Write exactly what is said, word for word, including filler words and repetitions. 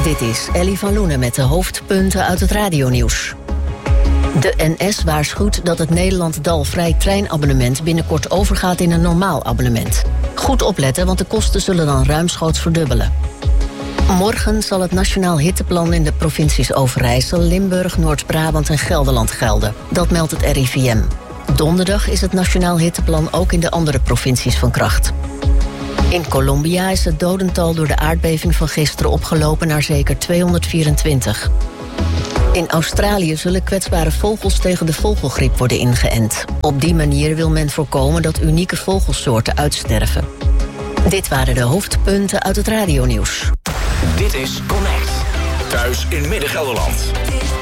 Dit is Ellie van Loenen met de hoofdpunten uit het radionieuws. De N S waarschuwt dat het Nederland-Dalvrij treinabonnement binnenkort overgaat in een normaal abonnement. Goed opletten, want de kosten zullen dan ruimschoots verdubbelen. Morgen zal het Nationaal Hitteplan in de provincies Overijssel, Limburg, Noord-Brabant en Gelderland gelden. Dat meldt het R I V M. Donderdag is het Nationaal Hitteplan ook in de andere provincies van kracht. In Colombia is het dodental door de aardbeving van gisteren opgelopen naar zeker tweehonderdvierentwintig. In Australië zullen kwetsbare vogels tegen de vogelgriep worden ingeënt. Op die manier wil men voorkomen dat unieke vogelsoorten uitsterven. Dit waren de hoofdpunten uit het radionieuws. Dit is Connect. Thuis in Midden-Gelderland.